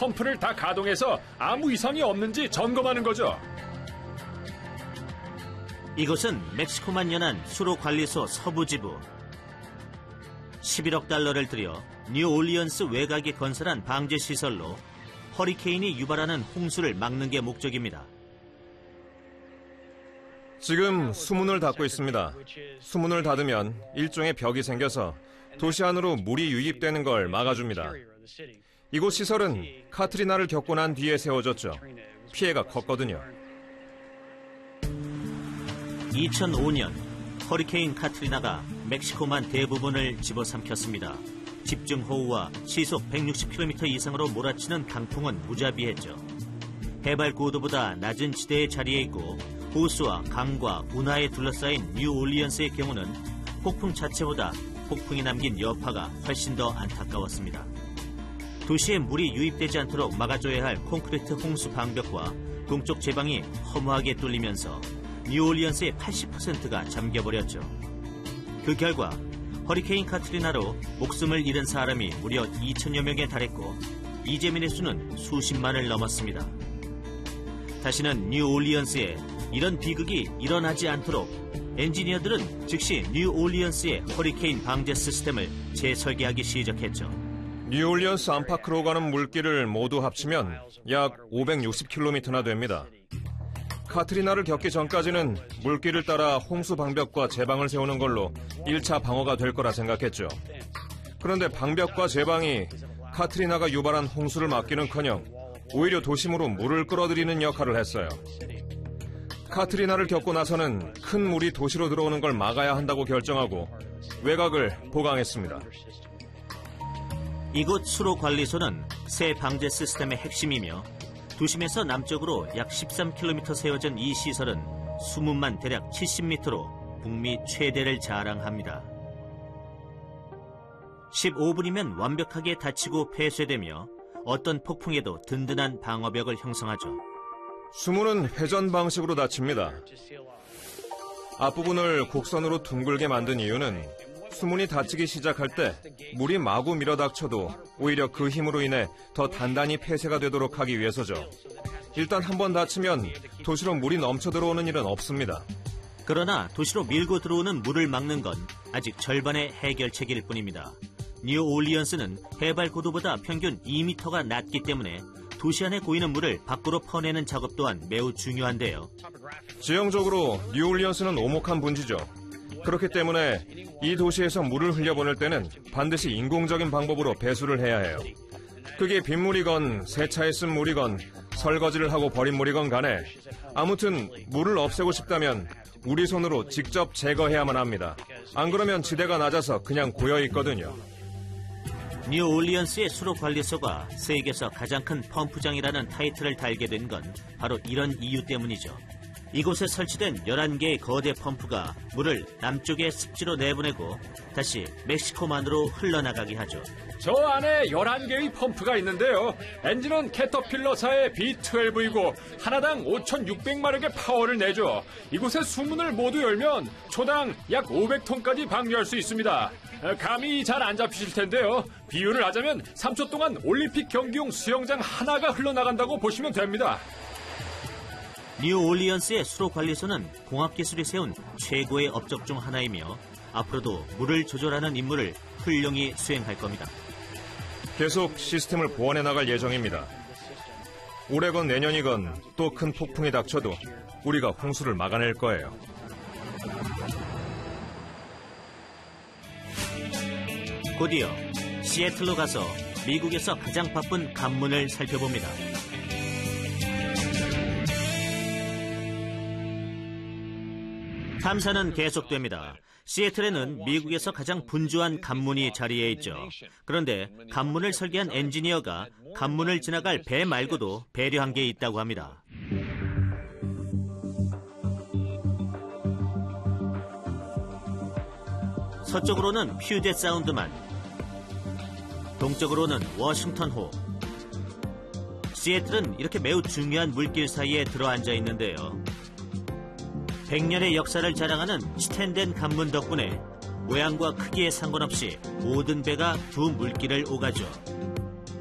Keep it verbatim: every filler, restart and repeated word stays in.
펌프를 다 가동해서 아무 이상이 없는지 점검하는 거죠. 이곳은 멕시코만 연한 수로관리소 서부지부. 십일억 달러를 들여 뉴올리언스 외곽에 건설한 방제시설로 허리케인이 유발하는 홍수를 막는 게 목적입니다. 지금 수문을 닫고 있습니다. 수문을 닫으면 일종의 벽이 생겨서 도시 안으로 물이 유입되는 걸 막아줍니다. 이곳 시설은 카트리나를 겪고 난 뒤에 세워졌죠. 피해가 컸거든요. 이천오 년 허리케인 카트리나가 멕시코만 대부분을 집어삼켰습니다. 집중호우와 시속 백육십 킬로미터 이상으로 몰아치는 강풍은 무자비했죠. 해발 고도보다 낮은 지대에 자리해 있고 호수와 강과 운하에 둘러싸인 뉴올리언스의 경우는 폭풍 자체보다 폭풍이 남긴 여파가 훨씬 더 안타까웠습니다. 도시에 물이 유입되지 않도록 막아줘야 할 콘크리트 홍수 방벽과 동쪽 제방이 허무하게 뚫리면서 뉴올리언스의 팔십 퍼센트가 잠겨버렸죠. 그 결과 허리케인 카트리나로 목숨을 잃은 사람이 무려 이천여 명에 달했고 이재민의 수는 수십만을 넘었습니다. 다시는 뉴올리언스에 이런 비극이 일어나지 않도록 엔지니어들은 즉시 뉴올리언스의 허리케인 방제 시스템을 재설계하기 시작했죠. 뉴올리언스 안팎으로 가는 물길을 모두 합치면 약 오백육십 킬로미터나 됩니다. 카트리나를 겪기 전까지는 물길을 따라 홍수 방벽과 제방을 세우는 걸로 일 차 방어가 될 거라 생각했죠. 그런데 방벽과 제방이 카트리나가 유발한 홍수를 막기는커녕 오히려 도심으로 물을 끌어들이는 역할을 했어요. 카트리나를 겪고 나서는 큰 물이 도시로 들어오는 걸 막아야 한다고 결정하고 외곽을 보강했습니다. 이곳 수로관리소는 새 방제 시스템의 핵심이며 도심에서 남쪽으로 약 십삼 킬로미터 세워진 이 시설은 수문만 대략 칠십 미터로 북미 최대를 자랑합니다. 십오 분이면 완벽하게 닫히고 폐쇄되며 어떤 폭풍에도 든든한 방어벽을 형성하죠. 수문은 회전 방식으로 닫힙니다. 앞부분을 곡선으로 둥글게 만든 이유는 수문이 닫히기 시작할 때 물이 마구 밀어닥쳐도 오히려 그 힘으로 인해 더 단단히 폐쇄가 되도록 하기 위해서죠. 일단 한번 닫히면 도시로 물이 넘쳐 들어오는 일은 없습니다. 그러나 도시로 밀고 들어오는 물을 막는 건 아직 절반의 해결책일 뿐입니다. 뉴올리언스는 해발 고도보다 평균 이 미터가 낮기 때문에 도시 안에 고이는 물을 밖으로 퍼내는 작업 또한 매우 중요한데요. 지형적으로 뉴올리언스는 오목한 분지죠. 그렇기 때문에 이 도시에서 물을 흘려보낼 때는 반드시 인공적인 방법으로 배수를 해야 해요. 그게 빗물이건 세차에 쓴 물이건 설거지를 하고 버린 물이건 간에 아무튼 물을 없애고 싶다면 우리 손으로 직접 제거해야만 합니다. 안 그러면 지대가 낮아서 그냥 고여있거든요. 뉴올리언스의 수로관리소가 세계에서 가장 큰 펌프장이라는 타이틀을 달게 된 건 바로 이런 이유 때문이죠. 이곳에 설치된 열한 개의 거대 펌프가 물을 남쪽의 습지로 내보내고 다시 멕시코만으로 흘러나가게 하죠. 저 안에 열한 개의 펌프가 있는데요. 엔진은 캐터필러사의 비 십이이고 하나당 오천육백 마력의 파워를 내죠. 이곳에 수문을 모두 열면 초당 약 오백 톤까지 방류할 수 있습니다. 감이 잘 안 잡히실 텐데요. 비유를 하자면 삼 초 동안 올림픽 경기용 수영장 하나가 흘러나간다고 보시면 됩니다. 뉴올리언스의 수로관리소는 공학기술이 세운 최고의 업적 중 하나이며 앞으로도 물을 조절하는 임무를 훌륭히 수행할 겁니다. 계속 시스템을 보완해 나갈 예정입니다. 올해건 내년이건 또 큰 폭풍이 닥쳐도 우리가 홍수를 막아낼 거예요. 곧이어 시애틀로 가서 미국에서 가장 바쁜 간문을 살펴봅니다. 탐사는 계속됩니다. 시애틀에는 미국에서 가장 분주한 간문이 자리해 있죠. 그런데 간문을 설계한 엔지니어가 간문을 지나갈 배 말고도 배려한 게 있다고 합니다. 서쪽으로는 퓨젯 사운드만, 동쪽으로는 워싱턴호. 시애틀은 이렇게 매우 중요한 물길 사이에 들어앉아 있는데요. 백 년의 역사를 자랑하는 스탠덴 간문 덕분에 모양과 크기에 상관없이 모든 배가 두 물길을 오가죠.